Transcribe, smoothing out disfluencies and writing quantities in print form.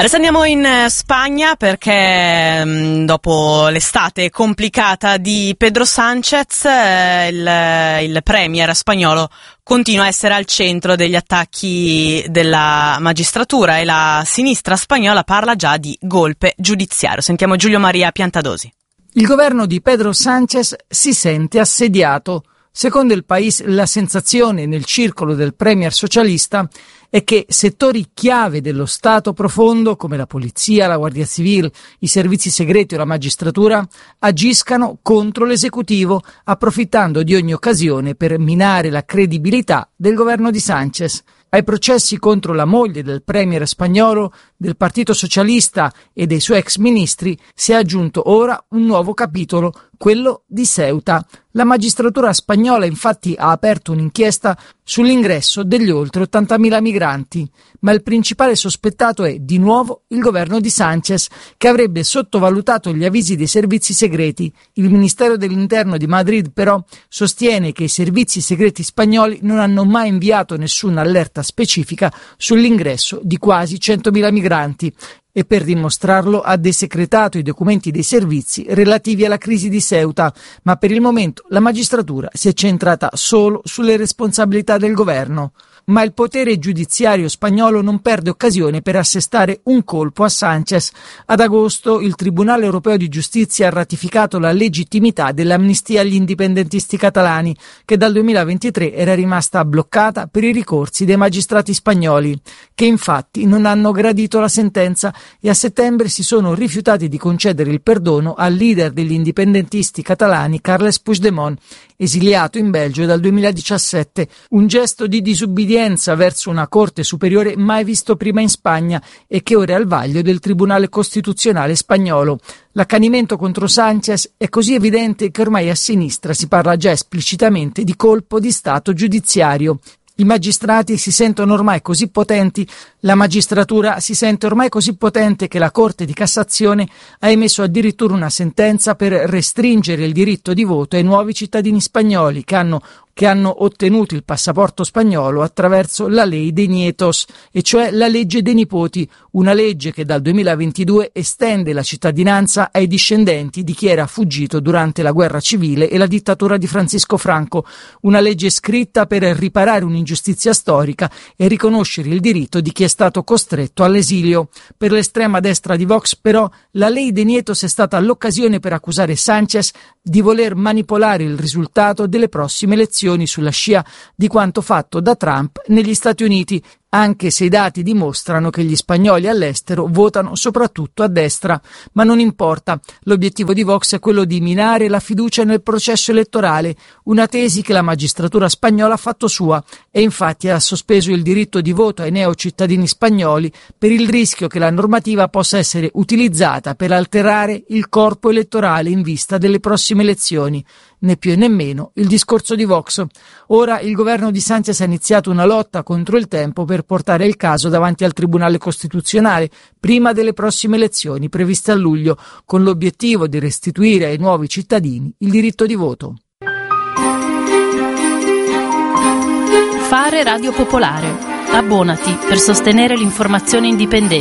Adesso andiamo in Spagna perché dopo l'estate complicata di Pedro Sánchez, il premier spagnolo continua a essere al centro degli attacchi della magistratura e la sinistra spagnola parla già di golpe giudiziario. Sentiamo Giulio Maria Piantadosi. Il governo di Pedro Sánchez si sente assediato. Secondo il País, la sensazione nel circolo del premier socialista è che settori chiave dello Stato profondo, come la polizia, la Guardia Civile, i servizi segreti o la magistratura, agiscano contro l'esecutivo, approfittando di ogni occasione per minare la credibilità del governo di Sánchez. Ai processi contro la moglie del premier spagnolo, del Partito Socialista e dei suoi ex ministri si è aggiunto ora un nuovo capitolo, quello di Ceuta. La magistratura spagnola infatti ha aperto un'inchiesta sull'ingresso degli oltre 80.000 migranti, ma il principale sospettato è di nuovo il governo di Sánchez, che avrebbe sottovalutato gli avvisi dei servizi segreti. Il Ministero dell'Interno di Madrid però sostiene che i servizi segreti spagnoli non hanno mai inviato nessuna allerta specifica sull'ingresso di quasi 100.000 migranti e per dimostrarlo ha desecretato i documenti dei servizi relativi alla crisi di Ceuta, ma per il momento la magistratura si è centrata solo sulle responsabilità del governo. Ma il potere giudiziario spagnolo non perde occasione per assestare un colpo a Sánchez. Ad agosto il Tribunale Europeo di Giustizia ha ratificato la legittimità dell'amnistia agli indipendentisti catalani, che dal 2023 era rimasta bloccata per i ricorsi dei magistrati spagnoli, che infatti non hanno gradito la sentenza e a settembre si sono rifiutati di concedere il perdono al leader degli indipendentisti catalani Carles Puigdemont, esiliato in Belgio dal 2017, un gesto di disubbidienza verso una Corte superiore mai visto prima in Spagna e che ora è al vaglio del Tribunale Costituzionale spagnolo. L'accanimento contro Sánchez è così evidente che ormai a sinistra si parla già esplicitamente di colpo di Stato giudiziario. I magistrati si sentono ormai così potenti, la magistratura si sente ormai così potente che la Corte di Cassazione ha emesso addirittura una sentenza per restringere il diritto di voto ai nuovi cittadini spagnoli che hanno ottenuto il passaporto spagnolo attraverso la Ley de Nietos, e cioè la legge dei nipoti, una legge che dal 2022 estende la cittadinanza ai discendenti di chi era fuggito durante la guerra civile e la dittatura di Francisco Franco, una legge scritta per riparare un'ingiustizia storica e riconoscere il diritto di chi è stato costretto all'esilio. Per l'estrema destra di Vox, però, la Ley de Nietos è stata l'occasione per accusare Sánchez di voler manipolare il risultato delle prossime elezioni sulla scia di quanto fatto da Trump negli Stati Uniti, anche se i dati dimostrano che gli spagnoli all'estero votano soprattutto a destra. Ma non importa, l'obiettivo di Vox è quello di minare la fiducia nel processo elettorale, una tesi che la magistratura spagnola ha fatto sua e infatti ha sospeso il diritto di voto ai neocittadini spagnoli per il rischio che la normativa possa essere utilizzata per alterare il corpo elettorale in vista delle prossime elezioni. Né più né meno il discorso di Vox. Ora il governo di Sánchez ha iniziato una lotta contro il tempo per portare il caso davanti al Tribunale Costituzionale prima delle prossime elezioni previste a luglio, con l'obiettivo di restituire ai nuovi cittadini il diritto di voto. Fare Radio Popolare. Abbonati per sostenere l'informazione indipendente.